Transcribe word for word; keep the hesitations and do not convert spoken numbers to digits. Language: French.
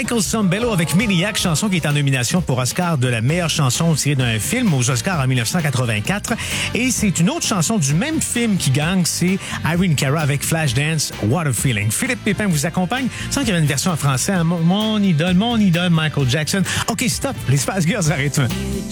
Michael Sambello avec Maniac, chanson qui est en nomination pour Oscar de la meilleure chanson tirée d'un film aux Oscars en dix-neuf cent quatre-vingt-quatre. Et c'est une autre chanson du même film qui gagne, c'est Irene Cara avec Flashdance, What a Feeling. Philippe Pépin vous accompagne. Sans qu'il y avait une version en français, hein? mon, mon idole, mon idole, Michael Jackson. OK, stop, les Spice Girls arrêtent.